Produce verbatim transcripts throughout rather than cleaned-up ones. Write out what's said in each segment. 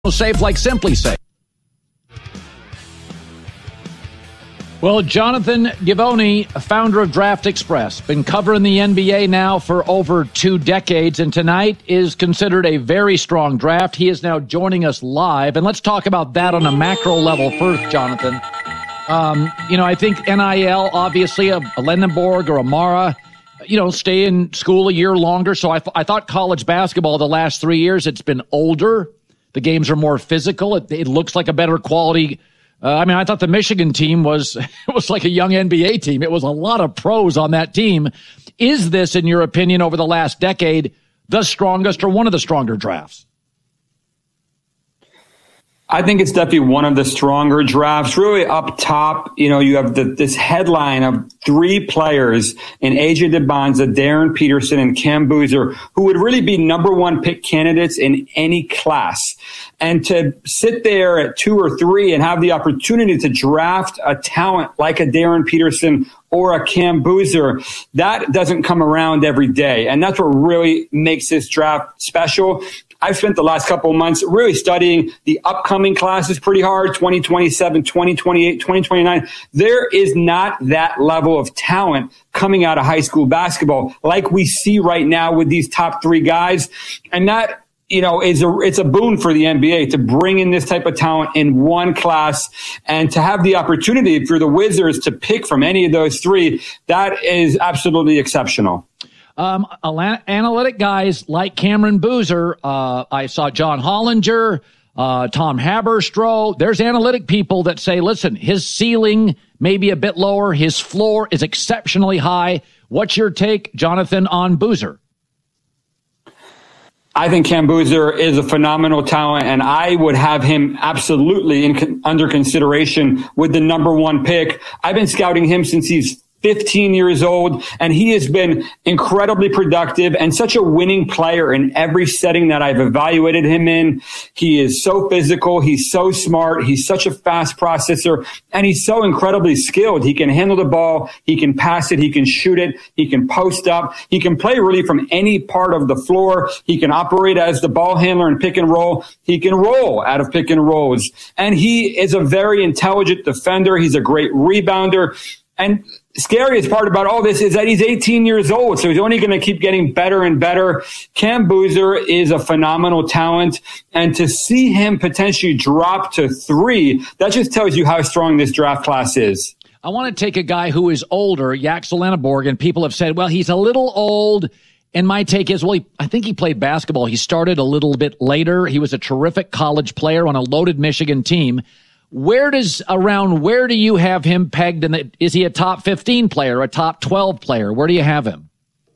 Safe like Simply Safe. Well, Jonathan Givony, founder of Draft Express, been covering the N B A now for over two decades, and tonight is considered a very strong draft. He is now joining us live, and let's talk about that on a macro level first, Jonathan. Um, you know, I think N I L, obviously, a, a Lendenborg or a Mara, you know, stay in school a year longer. So I, th- I thought college basketball the last three years, it's been older. The games are more physical. It, it looks like a better quality. Uh, I mean, I thought the Michigan team was it was like a young N B A team. It was a lot of pros on that team. Is this, in your opinion, over the last decade, the strongest or one of the stronger drafts? I think it's definitely one of the stronger drafts. Really up top, you know, you have the, this headline of three players in A J DeBonza, Darren Peterson, and Cam Boozer, who would really be number one pick candidates in any class. And to sit there at two or three and have the opportunity to draft a talent like a Darren Peterson or a Cam Boozer, that doesn't come around every day. And that's what really makes this draft special. I've spent the last couple of months really studying the upcoming classes pretty hard, twenty twenty-seven, twenty twenty-eight, twenty twenty-nine. There is not that level of talent coming out of high school basketball like we see right now with these top three guys. And that, you know, is a, it's a boon for the N B A to bring in this type of talent in one class and to have the opportunity for the Wizards to pick from any of those three. That is absolutely exceptional. Um, analytic guys like Cameron Boozer, uh, I saw John Hollinger, uh, Tom Haberstroh. There's analytic people that say, listen, his ceiling may be a bit lower. His floor is exceptionally high. What's your take, Jonathan, on Boozer? I think Cam Boozer is a phenomenal talent, and I would have him absolutely in, under consideration with the number one pick. I've been scouting him since he's fifteen years old, and he has been incredibly productive and such a winning player in every setting that I've evaluated him in. He is so physical. He's so smart. He's such a fast processor, and he's so incredibly skilled. He can handle the ball. He can pass it. He can shoot it. He can post up. He can play really from any part of the floor. He can operate as the ball handler in pick and roll. He can roll out of pick and rolls, and he is a very intelligent defender. He's a great rebounder. And scariest part about all this is that he's eighteen years old, so he's only going to keep getting better and better. Cam Boozer is a phenomenal talent, and to see him potentially drop to three, that just tells you how strong this draft class is. I want to take a guy who is older, Yaxel Lenneborg, and people have said, well, he's a little old. And my take is, well, he, I think he played basketball. He started a little bit later. He was a terrific college player on a loaded Michigan team. Where does around where do you have him pegged? In the, is he a top fifteen player, a top twelve player? Where do you have him?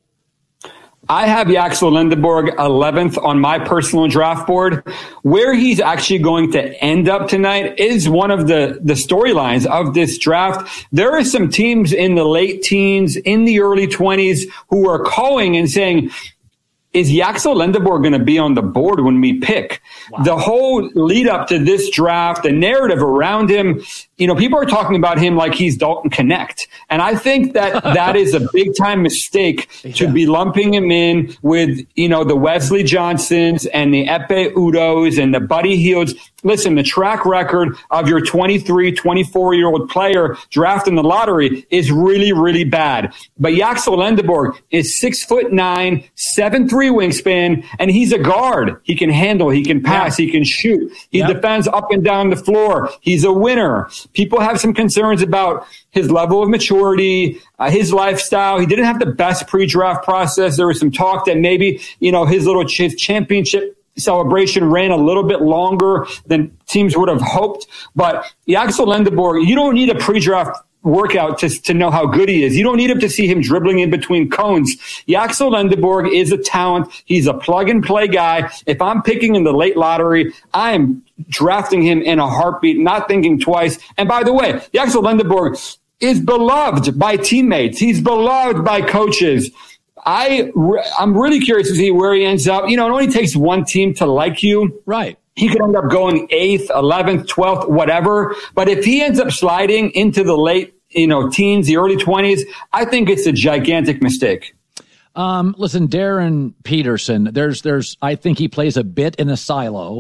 I have Yaxel Lendeborg eleventh on my personal draft board. Where he's actually going to end up tonight is one of the, the storylines of this draft. There are some teams in the late teens, in the early twenties who are calling and saying, is Yaxel Lendeborg going to be on the board when we pick? Wow. The whole lead up to this draft, the narrative around him, you know, people are talking about him like he's Dalton Connect. And I think that that is a big time mistake yeah. to be lumping him in with, you know, the Wesley Johnsons and the Epe Udos and the Buddy Hields. Listen, the track record of your twenty-three, twenty-four year old player drafted in the lottery is really, really bad. But Yaxel Lendeborg is six foot nine, seven three wingspan, and he's a guard. He can handle, he can pass, yeah. he can shoot. He yep. defends up and down the floor. He's a winner. People have some concerns about his level of maturity, uh, his lifestyle. He didn't have the best pre-draft process. There was some talk that maybe, you know, his little ch- championship celebration ran a little bit longer than teams would have hoped. But Yaxel Lendeborg, you don't need a pre-draft workout to, to know how good he is. You don't need him to see him dribbling in between cones. Yaxel Lendeborg is a talent. He's a plug-and-play guy. If I'm picking in the late lottery, I am drafting him in a heartbeat, not thinking twice. And by the way, Yaxel Lendeborg is beloved by teammates. He's beloved by coaches. I, I'm really curious to see where he ends up. You know, it only takes one team to like you. Right. He could end up going eighth, eleventh, twelfth, whatever. But if he ends up sliding into the late, you know, teens, the early twenties, I think it's a gigantic mistake. Um, listen, Darren Peterson, there's, there's, I think he plays a bit in a silo.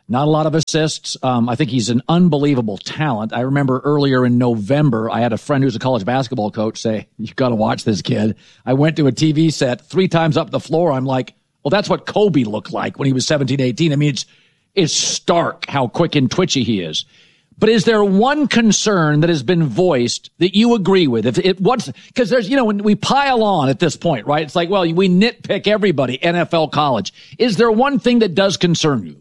Not a lot of assists. Um, I think he's an unbelievable talent. I remember earlier in November, I had a friend who's a college basketball coach say, you got to watch this kid. I went to a T V set three times up the floor. I'm like, well, that's what Kobe looked like when he was seventeen, eighteen. I mean, it's, it's stark how quick and twitchy he is. But is there one concern that has been voiced that you agree with? If it what's because there's, you know, when we pile on at this point, right? It's like, well, we nitpick everybody, N F L, college. Is there one thing that does concern you?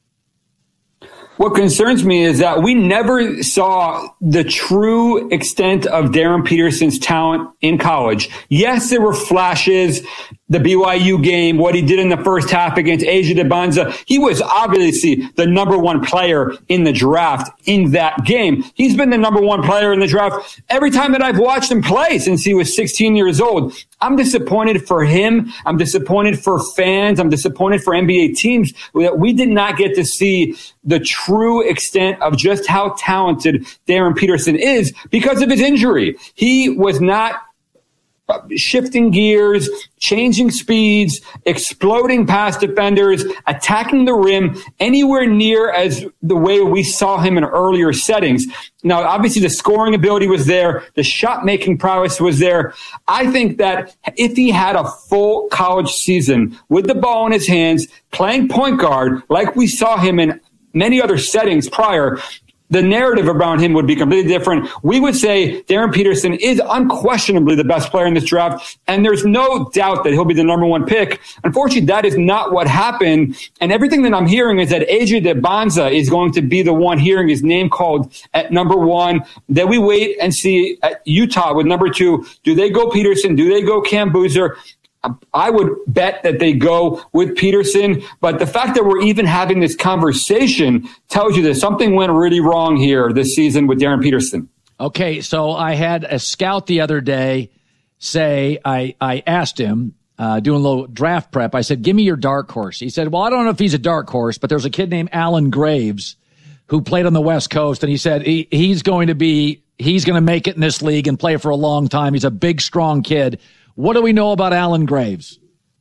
What concerns me is that we never saw the true extent of Darren Peterson's talent in college. Yes, there were flashes. The B Y U game, what he did in the first half against Asia DeBanza. He was obviously the number one player in the draft in that game. He's been the number one player in the draft every time that I've watched him play since he was sixteen years old. I'm disappointed for him. I'm disappointed for fans. I'm disappointed for N B A teams that we did not get to see the true extent of just how talented Darren Peterson is because of his injury. He was not shifting gears, changing speeds, exploding past defenders, attacking the rim anywhere near as the way we saw him in earlier settings. Now, obviously, the scoring ability was there. The shot-making prowess was there. I think that if he had a full college season with the ball in his hands, playing point guard like we saw him in many other settings prior, the narrative around him would be completely different. We would say Darren Peterson is unquestionably the best player in this draft, and there's no doubt that he'll be the number one pick. Unfortunately, that is not what happened, and everything that I'm hearing is that Asia DeBanza is going to be the one hearing his name called at number one. Then we wait and see at Utah with number two. Do they go Peterson? Do they go Cam Boozer? I would bet that they go with Peterson, but the fact that we're even having this conversation tells you that something went really wrong here this season with Darren Peterson. Okay, so I had a scout the other day say, I, I asked him, uh, doing a little draft prep, I said, give me your dark horse. He said, well, I don't know if he's a dark horse, but there's a kid named Alan Graves who played on the West Coast, and he said he, he's going to be, he's going to make it in this league and play for a long time. He's a big, strong kid. What do we know about Alan Graves?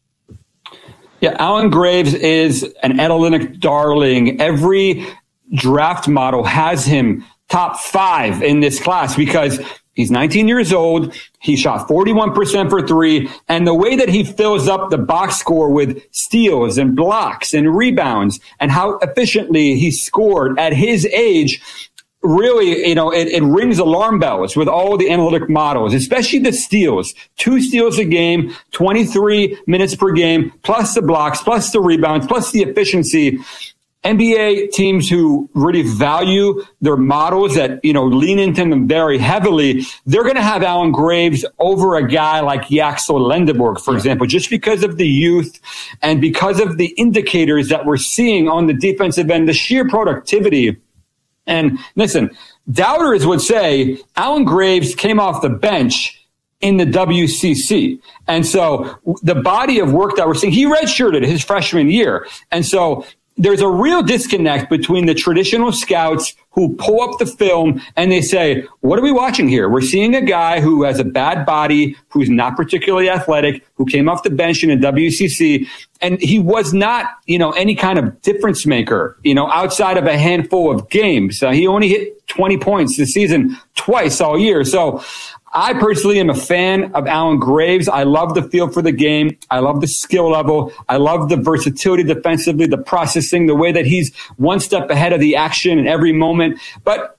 Yeah, Alan Graves is an analytic darling. Every draft model has him top five in this class because he's nineteen years old. He shot forty-one percent for three. And the way that he fills up the box score with steals and blocks and rebounds and how efficiently he scored at his age, really, you know, it, it rings alarm bells with all the analytic models, especially the steals. Two steals a game, twenty-three minutes per game, plus the blocks, plus the rebounds, plus the efficiency. N B A teams who really value their models that, you know, lean into them very heavily, they're going to have Alan Graves over a guy like Yaxel Lendeborg, for yeah. example, just because of the youth and because of the indicators that we're seeing on the defensive end, the sheer productivity. And listen, doubters would say Alan Graves came off the bench in the W C C. And so the body of work that we're seeing, he redshirted his freshman year. And so there's a real disconnect between the traditional scouts who pull up the film and they say, what are we watching here? We're seeing a guy who has a bad body, who's not particularly athletic, who came off the bench in a W C C. And he was not, you know, any kind of difference maker, you know, outside of a handful of games. Uh, he only hit twenty points this season twice all year. So I personally am a fan of Alan Graves. I love the feel for the game. I love the skill level. I love the versatility defensively, the processing, the way that he's one step ahead of the action in every moment. But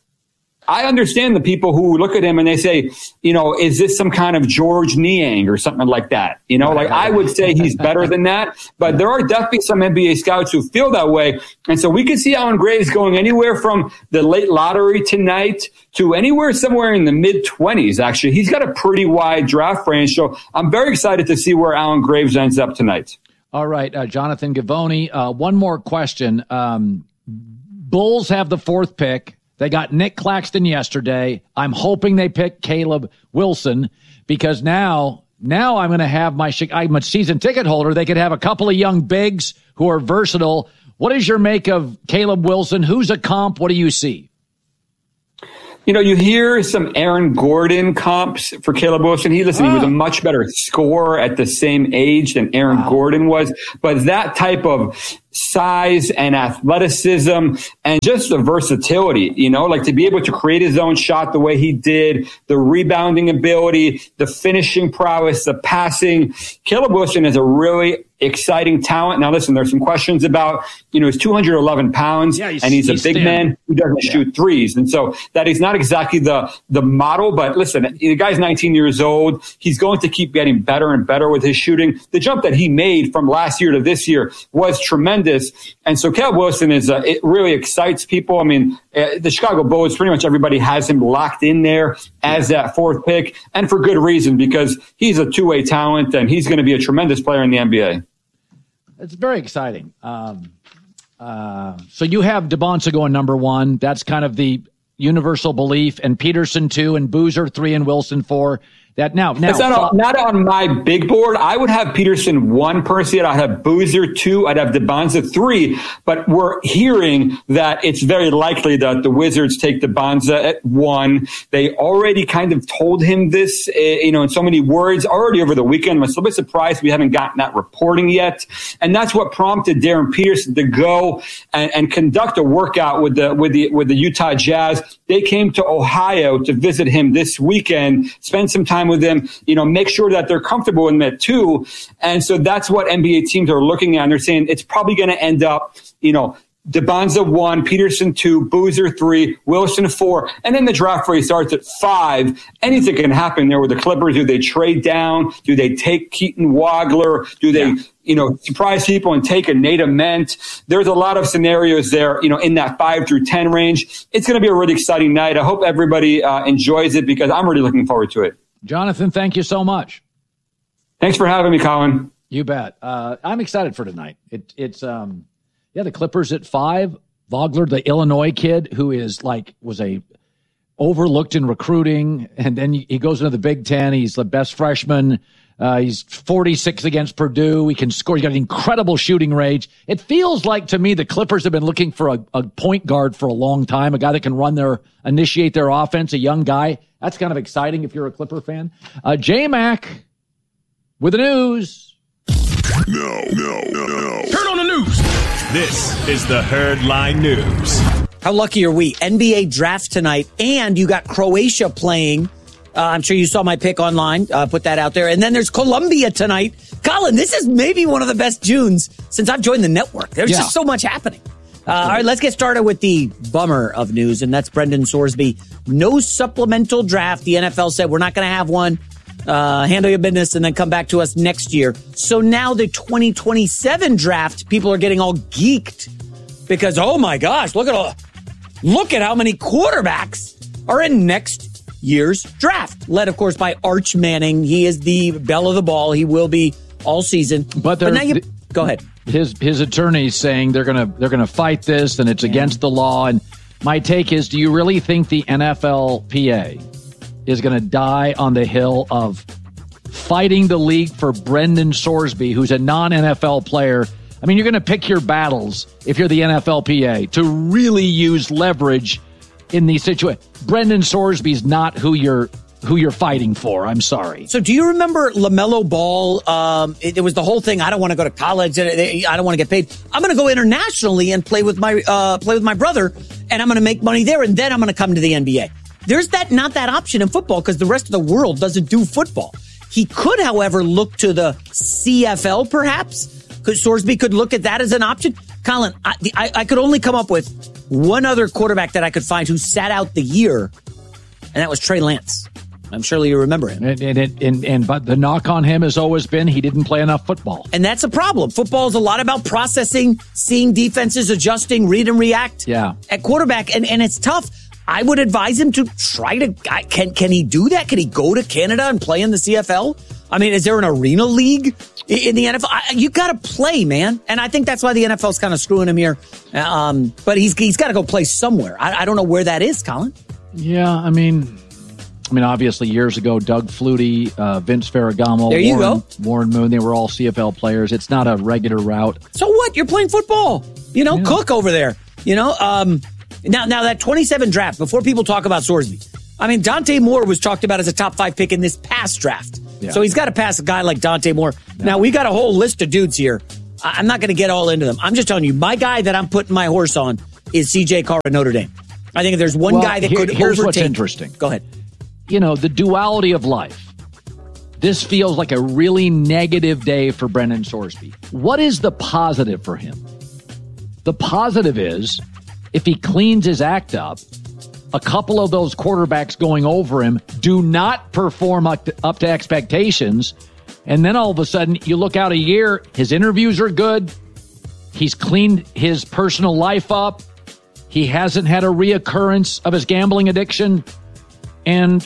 I understand the people who look at him and they say, you know, is this some kind of George Niang or something like that? You know, like I would say he's better than that. But there are definitely some N B A scouts who feel that way. And so we could see Alan Graves going anywhere from the late lottery tonight to anywhere somewhere in the mid-twenties, actually. He's got a pretty wide draft range. So I'm very excited to see where Alan Graves ends up tonight. All right, uh, Jonathan Givony, uh, one more question. Um, Bulls have the fourth pick. They got Nick Claxton yesterday. I'm hoping they pick Caleb Wilson because now, now I'm going to have my, I'm a season ticket holder. They could have a couple of young bigs who are versatile. What is your make of Caleb Wilson? Who's a comp? What do you see? You know, you hear some Aaron Gordon comps for Caleb Wilson. He, listen, oh. he was a much better scorer at the same age than Aaron wow. Gordon was. But that type of size and athleticism and just the versatility, you know, like to be able to create his own shot the way he did, the rebounding ability, the finishing prowess, the passing. Caleb Wilson is a really exciting talent. Now, listen, there's some questions about, you know, he's two hundred eleven pounds yeah, he's, and he's, he's a big standing. man who doesn't yeah. shoot threes. And so that is not exactly the, the model, but listen, the guy's nineteen years old. He's going to keep getting better and better with his shooting. The jump that he made from last year to this year was tremendous. And so Caleb Wilson is, uh, it really excites people. I mean, uh, the Chicago Bulls, pretty much everybody has him locked in there as that fourth pick, and for good reason, because he's a two-way talent and he's going to be a tremendous player in the N B A. It's very exciting. Um, uh, so you have DeBonsa going number one. That's kind of the universal belief, and Peterson two, and Boozer three, and Wilson four. That now, now it's not on, not on my big board. I would have Peterson one personally. I'd have Boozer two. I'd have DeBonsa three. But we're hearing that it's very likely that the Wizards take DeBonsa at one. They already kind of told him this, uh, you know, in so many words already over the weekend. I'm a little bit surprised we haven't gotten that reporting yet. And that's what prompted Darren Peterson to go and, and conduct a workout with the with the with the Utah Jazz. They came to Ohio to visit him this weekend, spend some time with them, you know, make sure that they're comfortable in that too. And so that's what N B A teams are looking at. And they're saying it's probably going to end up, you know, DeBonsa one, Peterson two, Boozer three, Wilson four, and then the draft rate starts at five. Anything can happen there with the Clippers. Do they trade down? Do they take Keaton Wagler? Do they, yeah. you know, surprise people and take a Nate Ament? There's a lot of scenarios there, you know, in that five through ten range. It's going to be a really exciting night. I hope everybody uh, enjoys it because I'm really looking forward to it. Jonathan, thank you so much. Thanks for having me, Colin. You bet. Uh, I'm excited for tonight. It, it's, um, yeah, the Clippers at five. Vogler, the Illinois kid who is like, was a overlooked in recruiting. And then he goes into the Big Ten. He's the best freshman. Uh, he's forty-six against Purdue. He can score. He's got an incredible shooting range. It feels like to me the Clippers have been looking for a, a point guard for a long time, a guy that can run their, initiate their offense, a young guy. That's kind of exciting if you're a Clipper fan. Uh, J-Mac with the news. No, no, no, no. Turn on the news. This is the Herdline News. How lucky are we? N B A draft tonight, and you got Croatia playing. Uh, I'm sure you saw my pick online. Uh, put that out there. And then there's Colombia tonight. Colin, this is maybe one of the best Junes since I've joined the network. There's yeah. just so much happening. Uh, all right, let's get started with the bummer of news, and that's Brendan Sorsby. No supplemental draft. The N F L said we're not going to have one. Uh, handle your business and then come back to us next year. So now the twenty twenty-seven draft, people are getting all geeked because, oh my gosh, look at all, look at how many quarterbacks are in next year's draft. Led, of course, by Arch Manning. He is the belle of the ball. He will be all season. But, but now you th- go ahead. His his attorney's saying they're gonna they're gonna fight this and it's yeah. against the law. And my take is, do you really think the N F L P A is going to die on the hill of fighting the league for Brendan Sorsby, who's a non-N F L player? I mean, you're going to pick your battles if you're the N F L P A to really use leverage in these situations. Brendan Sorsby's not who you're who you're fighting for. I'm sorry. So do you remember LaMelo Ball? Um, it, it was the whole thing. I don't want to go to college. And I don't want to get paid. I'm going to go internationally and play with my uh, play with my brother, and I'm going to make money there, and then I'm going to come to the N B A. There's that not that option in football because the rest of the world doesn't do football. He could, however, look to the C F L, perhaps. Could Sorsby could look at that as an option. Colin, I, I, I could only come up with one other quarterback that I could find who sat out the year, and that was Trey Lance. I'm sure you remember him. And, and, and, and but the knock on him has always been he didn't play enough football. And that's a problem. Football is a lot about processing, seeing defenses, adjusting, read and react. Yeah. At quarterback, and, and it's tough. I would advise him to try to, can can he do that? Can he go to Canada and play in the C F L? I mean, is there an arena league in the N F L? I, you got to play, man. And I think that's why the N F L is kind of screwing him here. Um, but he's he's got to go play somewhere. I, I don't know where that is, Colin. Yeah, I mean, I mean, obviously years ago, Doug Flutie, uh, Vince Ferragamo, there you Warren, go. Warren Moon, they were all C F L players. It's not a regular route. So what? You're playing football. You know, yeah. Cook over there. You know, um, Now, now that twenty-seven draft, before people talk about Sorsby, I mean, Dante Moore was talked about as a top five pick in this past draft. Yeah. So he's got to pass a guy like Dante Moore. Yeah. Now, we got a whole list of dudes here. I'm not going to get all into them. I'm just telling you, my guy that I'm putting my horse on is C J Carr at Notre Dame. I think if there's one well, guy that here, could here's overtake. What's interesting. Go ahead. You know, the duality of life. This feels like a really negative day for Brendan Sorsby. What is the positive for him? The positive is, if he cleans his act up, a couple of those quarterbacks going over him do not perform up to, up to expectations, and then all of a sudden, you look out a year, his interviews are good, he's cleaned his personal life up, he hasn't had a reoccurrence of his gambling addiction, and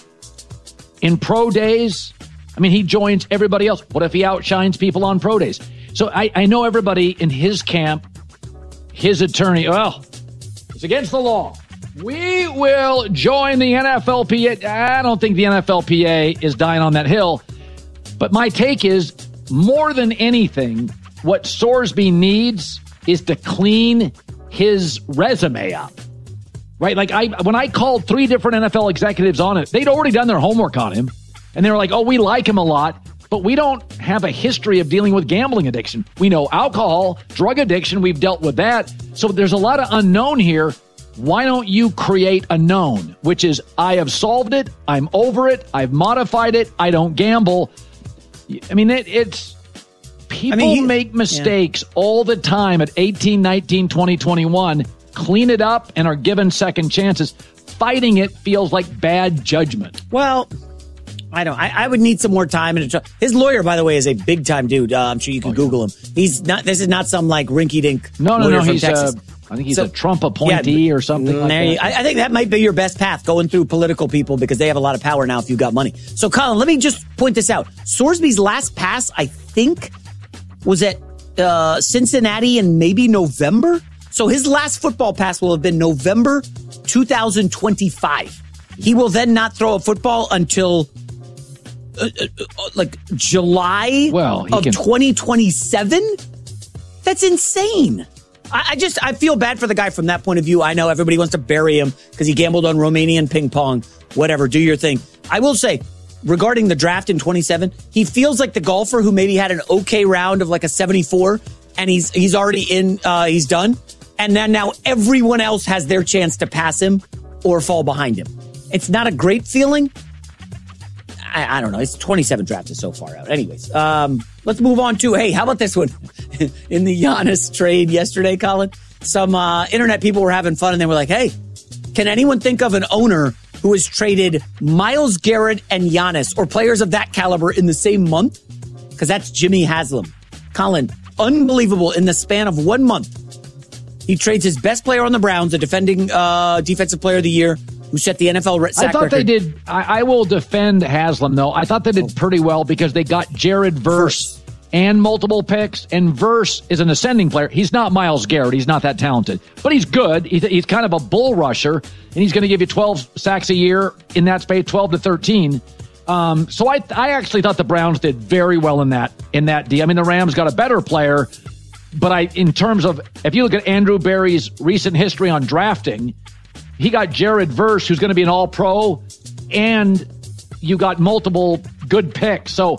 in pro days, I mean, he joins everybody else. What if he outshines people on pro days? So I, I know everybody in his camp, his attorney, well, it's against the law. We will join the N F L P A. I don't think the N F L P A is dying on that hill. But my take is, more than anything, what Sorsby needs is to clean his resume up. Right? Like, I when I called three different N F L executives on it, they'd already done their homework on him. And they were like, oh, we like him a lot, but we don't have a history of dealing with gambling addiction. We know alcohol, drug addiction, we've dealt with that. So there's a lot of unknown here. Why don't you create a known, which is, I have solved it, I'm over it, I've modified it, I don't gamble. I mean, it, it's people I mean, he, make mistakes yeah. all the time at eighteen, nineteen, twenty, twenty-one, clean it up and are given second chances. Fighting it feels like bad judgment. Well, I don't. I, I would need some more time. And his lawyer, by the way, is a big time dude. Uh, I'm sure you can oh, Google yeah. him. He's not. This is not some like rinky dink. No, no, no. He's Texas. a, I think he's so, a Trump appointee yeah, or something like that. You, I, I think that might be your best path, going through political people, because they have a lot of power now if you've got money. So, Colin, let me just point this out. Sorsby's last pass, I think, was at uh, Cincinnati in maybe November. So his last football pass will have been November two thousand twenty-five. He will then not throw a football until uh, uh, like July well, of can... twenty twenty-seven. That's insane. I, I just, I feel bad for the guy from that point of view. I know everybody wants to bury him because he gambled on Romanian ping pong. Whatever, do your thing. I will say, regarding the draft in twenty-seven, he feels like the golfer who maybe had an okay round of like a seventy-four, and he's he's already in, uh, he's done. And then now everyone else has their chance to pass him or fall behind him. It's not a great feeling. I, I don't know. It's twenty-seven drafted so far out. Anyways, um, let's move on to, hey, how about this one? In the Giannis trade yesterday, Colin, some uh, internet people were having fun and they were like, hey, can anyone think of an owner who has traded Myles Garrett and Giannis, or players of that caliber, in the same month? Because that's Jimmy Haslam. Colin, unbelievable. In the span of one month, he trades his best player on the Browns, a defending uh, defensive player of the year, who set the N F L sack record. I thought record. they did. I, I will defend Haslam, though. I thought they did pretty well because they got Jared Verse and multiple picks. And Verse is an ascending player. He's not Myles Garrett. He's not that talented, but he's good. He's, he's kind of a bull rusher, and he's going to give you twelve sacks a year in that space, twelve to thirteen. Um, so I, I actually thought the Browns did very well in that in that deal. I mean, the Rams got a better player. But I, in terms of, if you look at Andrew Berry's recent history on drafting, he got Jared Verse, who's going to be an all-pro, and you got multiple good picks. So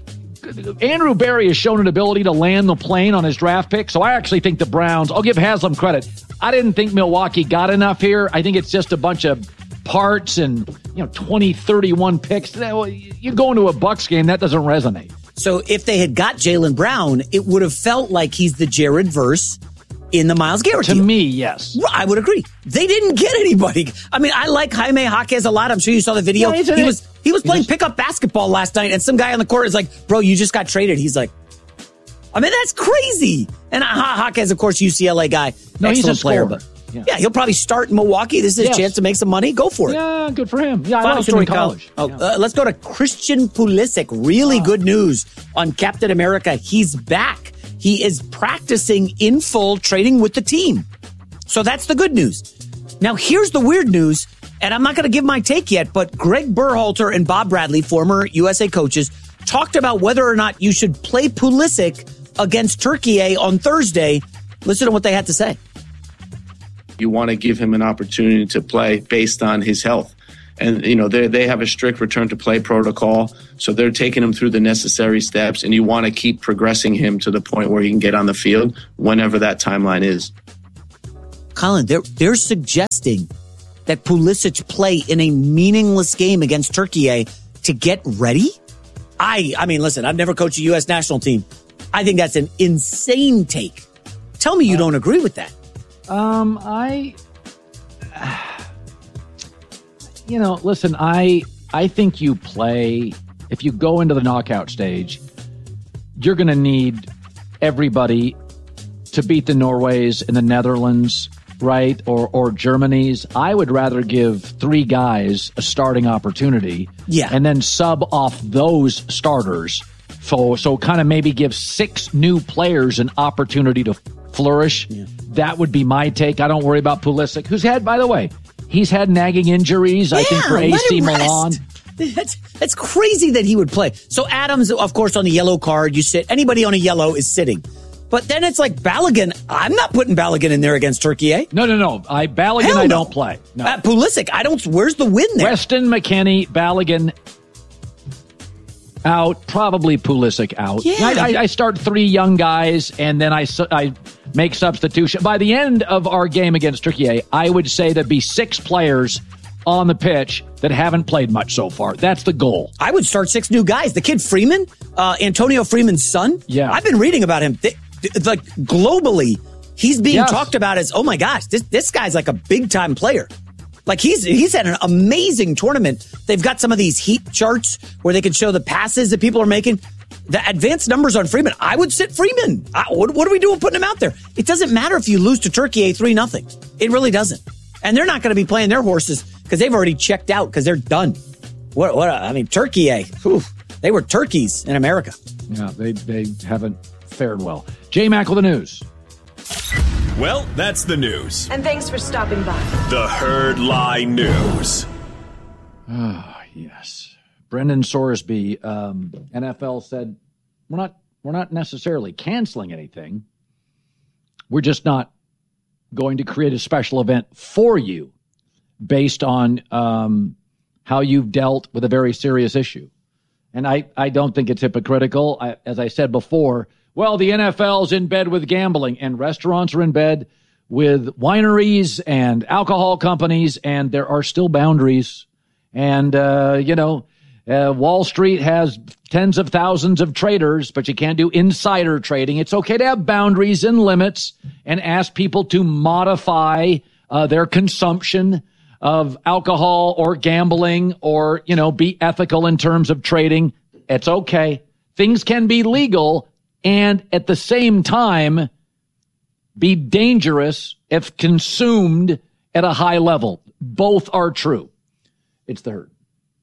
Andrew Berry has shown an ability to land the plane on his draft pick. So I actually think the Browns, I'll give Haslam credit. I didn't think Milwaukee got enough here. I think it's just a bunch of parts and, you know, twenty, thirty-one picks. You go into a Bucs game, that doesn't resonate. So if they had got Jaylen Brown, it would have felt like he's the Jared Verse in the Myles Garrett to deal. me, yes. I would agree. They didn't get anybody. I mean, I like Jaime Jaquez a lot. I'm sure you saw the video. Yeah, he was he was playing pickup basketball last night, and some guy on the court is like, bro, you just got traded. He's like, I mean, that's crazy. And Jaquez, of course, U C L A guy. No, excellent he's a player, scorer. but yeah. yeah, he'll probably start in Milwaukee. This is yes. his chance to make some money. Go for it. Yeah, good for him. Yeah, Final I story, in college. Oh, yeah. uh, let's go to Christian Pulisic. Really oh. good news on Captain America. He's back. He is practicing in full, training with the team. So that's the good news. Now, here's the weird news, and I'm not going to give my take yet, but Greg Berhalter and Bob Bradley, former U S A coaches, talked about whether or not you should play Pulisic against Turkey on Thursday. Listen to what they had to say. You want to give him an opportunity to play based on his health. And, you know, they they have a strict return to play protocol. So they're taking him through the necessary steps. And you want to keep progressing him to the point where he can get on the field whenever that timeline is. Colin, they're, they're suggesting that Pulisic play in a meaningless game against Turkey to get ready? I, I mean, listen, I've never coached a U S national team. I think that's an insane take. Tell me you don't agree with that. Um, I... You know, listen, I I think you play, if you go into the knockout stage, you're going to need everybody to beat the Norways and the Netherlands, right? Or or Germany's. I would rather give three guys a starting opportunity yeah. and then sub off those starters. So, so kind of maybe give six new players an opportunity to flourish. Yeah. That would be my take. I don't worry about Pulisic, who's had, by the way, he's had nagging injuries, yeah, I think, for A C Milan. That's, that's crazy that he would play. So Adams, of course, on the yellow card, you sit. Anybody on a yellow is sitting. But then it's like Balogun. I'm not putting Balogun in there against Turkey, eh? No, no, no. I Balogun, Hell I no. don't play. No. Uh, Pulisic, I don't. Where's the win there? Weston, McKennie, Balogun out. Probably Pulisic out. Yeah. I, I, I start three young guys, and then I, I make substitution. By the end of our game against Turkey, I would say there'd be six players on the pitch that haven't played much so far. That's the goal. I would start six new guys. The kid Freeman, uh, Antonio Freeman's son. Yeah. I've been reading about him. They, like globally, he's being yes. talked about as, oh my gosh, this this guy's like a big time player. Like he's he's had an amazing tournament. They've got some of these heat charts where they can show the passes that people are making. The advanced numbers on Freeman. I would sit Freeman. I, what, what are we doing putting him out there? It doesn't matter if you lose to Turkey three nothing. It really doesn't. And they're not going to be playing their horses because they've already checked out because they're done. What? What? I mean, Turkey. Whew, they were turkeys in America. Yeah, they they haven't fared well. J-Mac with the news. Well, that's the news. And thanks for stopping by. The Herd Lie News. Ah, oh, yes. Brendan Sorsby, um, N F L said, we're not we're not necessarily canceling anything. We're just not going to create a special event for you based on um, how you've dealt with a very serious issue. And I, I don't think it's hypocritical. I, as I said before, well, the N F L's in bed with gambling and restaurants are in bed with wineries and alcohol companies, and there are still boundaries. And, uh, you know, uh, Wall Street has tens of thousands of traders, but you can't do insider trading. It's okay to have boundaries and limits and ask people to modify uh, their consumption of alcohol or gambling or, you know, be ethical in terms of trading. It's okay. Things can be legal and at the same time be dangerous if consumed at a high level. Both are true. It's the Herd.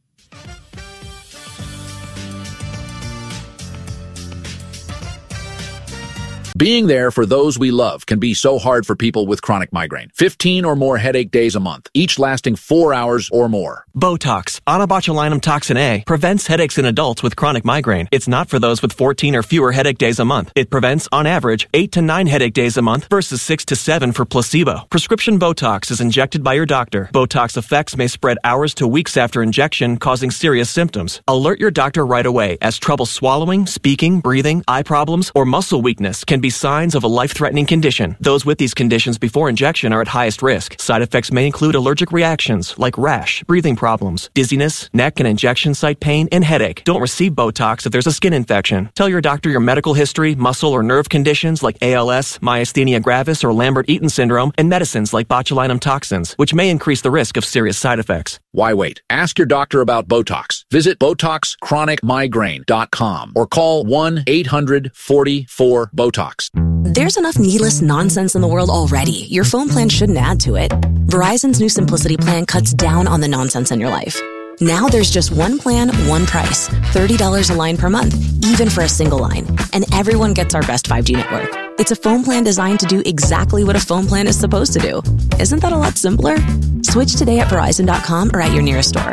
Being there for those we love can be so hard for people with chronic migraine. fifteen or more headache days a month, each lasting four hours or more. Botox, onabotulinum toxin A, prevents headaches in adults with chronic migraine. It's not for those with fourteen or fewer headache days a month. It prevents, on average, eight to nine headache days a month versus six to seven for placebo. Prescription Botox is injected by your doctor. Botox effects may spread hours to weeks after injection, causing serious symptoms. Alert your doctor right away, as trouble swallowing, speaking, breathing, eye problems, or muscle weakness can be signs of a life-threatening condition. Those with these conditions before injection are at highest risk. Side effects may include allergic reactions like rash, breathing problems, dizziness, neck and injection site pain, and headache. Don't receive Botox if there's a skin infection. Tell your doctor your medical history, muscle or nerve conditions like A L S, myasthenia gravis, or Lambert-Eaton syndrome, and medicines like botulinum toxins, which may increase the risk of serious side effects. Why wait? Ask your doctor about Botox. Visit Botox Chronic Migraine dot com or call one eight hundred forty-four BOTOX. There's enough needless nonsense in the world already. Your phone plan shouldn't add to it. Verizon's new Simplicity plan cuts down on the nonsense in your life. Now there's just one plan, one price. thirty dollars a line per month, even for a single line. And everyone gets our best five G network. It's a phone plan designed to do exactly what a phone plan is supposed to do. Isn't that a lot simpler? Switch today at Verizon dot com or at your nearest store.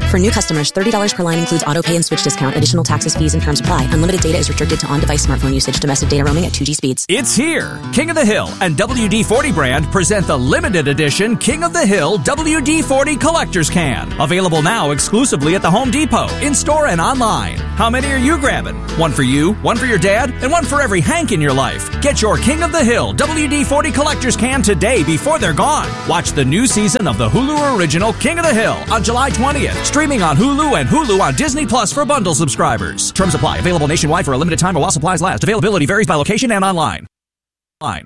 For new customers, thirty dollars per line includes auto pay and switch discount. Additional taxes, fees, and terms apply. Unlimited data is restricted to on-device smartphone usage. Domestic data roaming at two G speeds. It's here. King of the Hill and W D forty brand present the limited edition King of the Hill W D forty Collector's Can. Available now exclusively at the Home Depot, in-store and online. How many are you grabbing? One for you, one for your dad, and one for every Hank in your life. Get your King of the Hill W D forty Collector's Can today before they're gone. Watch the new season of the Hulu original King of the Hill on July twentieth. Streaming on Hulu and Hulu on Disney Plus for bundle subscribers. Terms apply. Available nationwide for a limited time while supplies last. Availability varies by location and online. Online.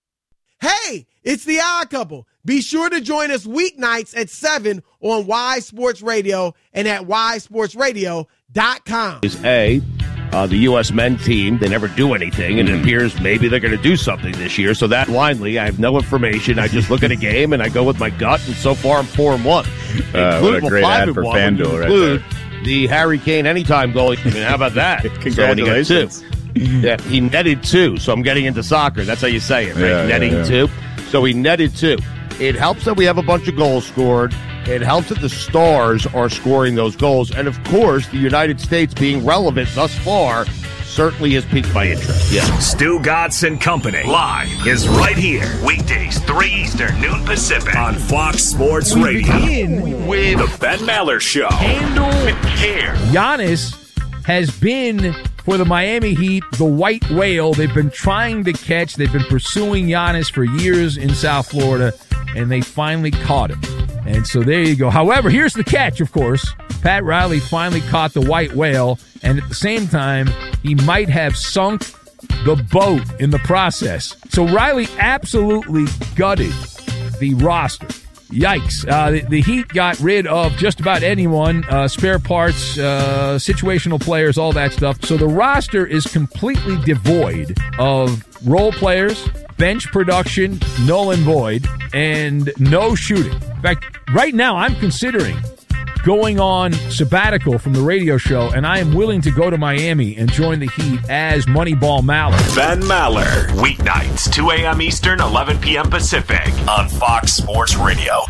Hey, it's the Odd Couple. Be sure to join us weeknights at seven on Y Sports Radio and at y sports radio dot com. Is A, uh, the U S men's team, they never do anything, and it appears maybe they're going to do something this year. So that blindly, I have no information. I just look at a game and I go with my gut, and so far I'm four and one. Uh, what a great ad for FanDuel right there. The Harry Kane anytime goal. I mean, how about that? Congratulations. So yeah, he netted two, so I'm getting into soccer. That's how you say it, right? Yeah, Netting yeah, yeah. two. So he netted two. It helps that we have a bunch of goals scored. It helps that the stars are scoring those goals. And, of course, the United States being relevant thus far certainly has piqued my interest. Yeah. Stu Gatz and Company live is right here. Weekdays, three Eastern, noon Pacific on Fox Sports we Radio. Begin with the Ben Maller Show. Handle with care. Giannis has been, for the Miami Heat, the white whale they've been trying to catch. They've been pursuing Giannis for years in South Florida, and they finally caught him. And so there you go. However, here's the catch, of course. Pat Riley finally caught the white whale, and at the same time, he might have sunk the boat in the process. So Riley absolutely gutted the roster. Yikes. Uh, the, the Heat got rid of just about anyone, uh, spare parts, uh, situational players, all that stuff. So the roster is completely devoid of role players, bench production, null and void, and no shooting. In fact, right now I'm considering going on sabbatical from the radio show, and I am willing to go to Miami and join the Heat as Moneyball Maller. Ben Maller, weeknights, two a.m. Eastern, eleven p.m. Pacific on Fox Sports Radio.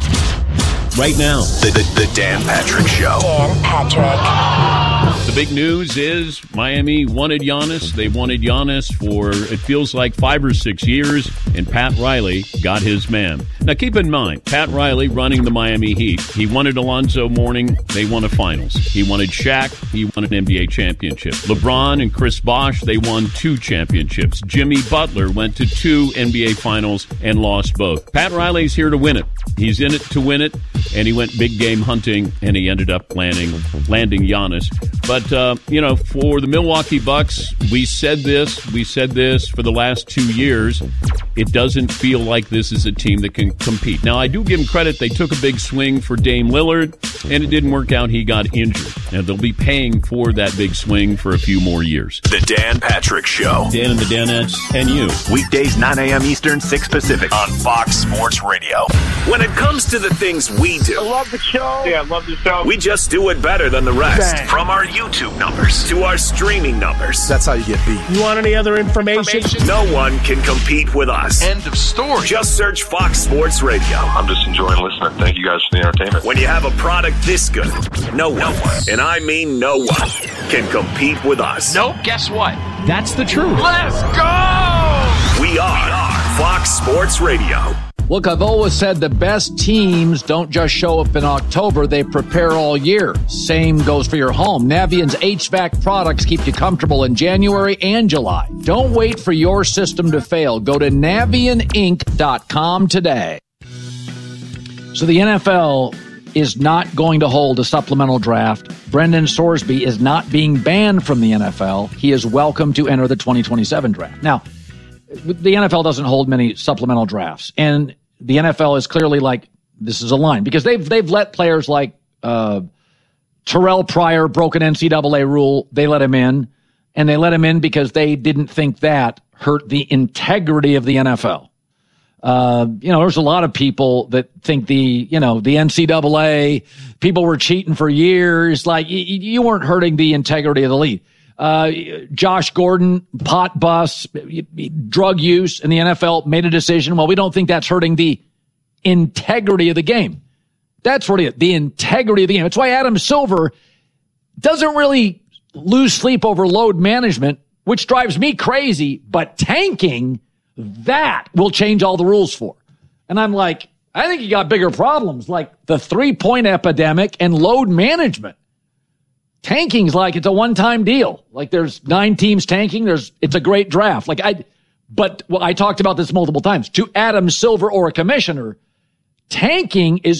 Right now, the, the, the Dan Patrick Show. Dan Patrick. The big news is Miami wanted Giannis. They wanted Giannis for, it feels like, five or six years, and Pat Riley got his man. Now, keep in mind, Pat Riley running the Miami Heat. He wanted Alonzo Mourning. They won a finals. He wanted Shaq. He won an N B A championship. LeBron and Chris Bosh, they won two championships. Jimmy Butler went to two N B A finals and lost both. Pat Riley's here to win it. He's in it to win it, and he went big game hunting, and he ended up landing landing Giannis. But, uh, you know, for the Milwaukee Bucks, we said this, we said this for the last two years. It doesn't feel like this is a team that can compete. Now, I do give them credit. They took a big swing for Dame Lillard, and it didn't work out. He got injured. Now, they'll be paying for that big swing for a few more years. The Dan Patrick Show. Dan and the Danettes and you. Weekdays, nine a.m. Eastern, six Pacific on Fox Sports Radio. When it comes to the things we do, I love the show. Yeah, I love the show. We just do it better than the rest. Bang. From our YouTube numbers to our streaming numbers. That's how you get beat. You want any other information? information? No one can compete with us. End of story. Just search Fox Sports Radio. I'm just enjoying listening. Thank you guys for the entertainment. When you have a product this good, no one, no one, and I mean no one, can compete with us. Nope. Guess what? That's the truth. Let's go! We are, we are Fox Sports Radio. Look, I've always said the best teams don't just show up in October, they prepare all year. Same goes for your home. Navient's H V A C products keep you comfortable in January and July. Don't wait for your system to fail. Go to Navient Inc dot com today. So the N F L is not going to hold a supplemental draft. Brendan Sorsby is not being banned from the N F L. He is welcome to enter the twenty twenty-seven draft. Now, the N F L doesn't hold many supplemental drafts, and the N F L is clearly like, this is a line, because they've they've let players like uh, Terrell Pryor broke an N C double A rule. They let him in, and they let him in because they didn't think that hurt the integrity of the N F L. Uh, you know, there's a lot of people that think the, you know, the N C double A, people were cheating for years. Like, y- you weren't hurting the integrity of the league. Uh, Josh Gordon, pot bust, drug use, and the N F L made a decision. Well, we don't think that's hurting the integrity of the game. That's really it. The integrity of the game. That's why Adam Silver doesn't really lose sleep over load management, which drives me crazy, but tanking, that will change all the rules for. And I'm like, I think you got bigger problems like the three-point epidemic and load management. Tanking's like it's a one-time deal. Like there's nine teams tanking. There's it's a great draft. Like I, but well, I talked about this multiple times. To Adam Silver or a commissioner, tanking is